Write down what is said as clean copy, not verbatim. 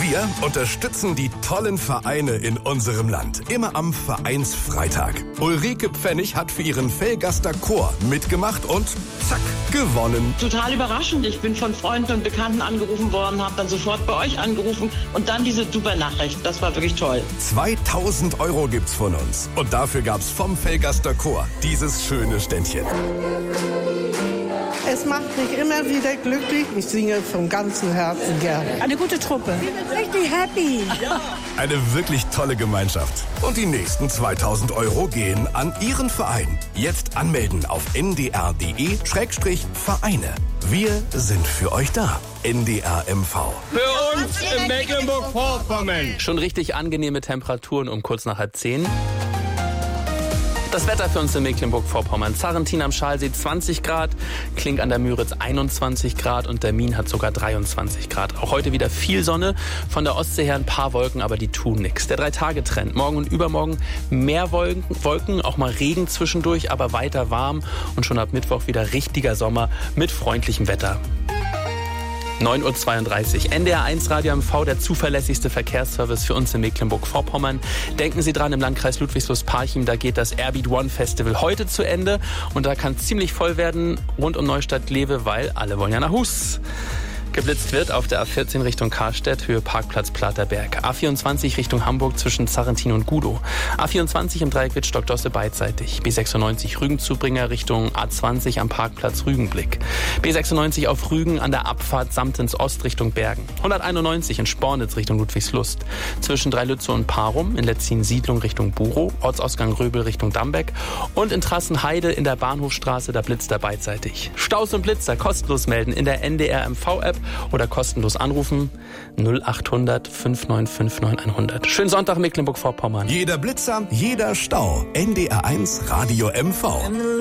Wir unterstützen die tollen Vereine in unserem Land. Immer am Vereinsfreitag. Ulrike Pfennig hat für ihren Velgaster Chor mitgemacht und zack, gewonnen. Total überraschend. Ich bin von Freunden und Bekannten angerufen worden, habe dann sofort bei euch angerufen und dann diese super Nachricht. Das war wirklich toll. 2.000 € gibt's von uns. Und dafür gab's vom Velgaster Chor dieses schöne Ständchen. Es macht mich immer wieder glücklich. Ich singe vom ganzen Herzen gerne. Eine gute Truppe. Ich bin richtig happy. Ja. Eine wirklich tolle Gemeinschaft. Und die nächsten 2.000 € gehen an Ihren Verein. Jetzt anmelden auf ndr.de/Vereine. Wir sind für euch da. NDR MV. Für uns in Mecklenburg-Vorpommern. Schon richtig angenehme Temperaturen um kurz nach 9:30. Das Wetter für uns in Mecklenburg-Vorpommern. Zarrentin am Schalsee 20 Grad, Klink an der Müritz 21 Grad und der Mien hat sogar 23 Grad. Auch heute wieder viel Sonne, von der Ostsee her ein paar Wolken, aber die tun nichts. Der 3-Tage-Trend. Morgen und übermorgen mehr Wolken, auch mal Regen zwischendurch, aber weiter warm und schon ab Mittwoch wieder richtiger Sommer mit freundlichem Wetter. 9:32 Uhr. NDR 1 Radio MV, der zuverlässigste Verkehrsservice für uns in Mecklenburg-Vorpommern. Denken Sie dran, im Landkreis Ludwigslust-Parchim, da geht das Airbeat One Festival heute zu Ende. Und da kann es ziemlich voll werden rund um Neustadt-Glewe, weil alle wollen ja nach Hus. Geblitzt wird auf der A14 Richtung Karstedt, Höhe Parkplatz Platerberg. A24 Richtung Hamburg zwischen Zarrentin und Gudow. A24 im Dreieck Wittstock-Dosse beidseitig. B96 Rügen-Zubringer Richtung A20 am Parkplatz Rügenblick. B96 auf Rügen an der Abfahrt Samtens Ost Richtung Bergen. 191 in Spornitz Richtung Ludwigslust. Zwischen Dreilütze und Parum in Letzin-Siedlung Richtung Burow. Ortsausgang Röbel Richtung Dambeck. Und in Trassenheide in der Bahnhofstraße, da blitzt er beidseitig. Staus und Blitzer kostenlos melden in der NDR MV-App oder kostenlos anrufen 0800 5959 100. Schönen Sonntag Mecklenburg-Vorpommern. Jeder Blitzer, jeder Stau. NDR 1 Radio MV.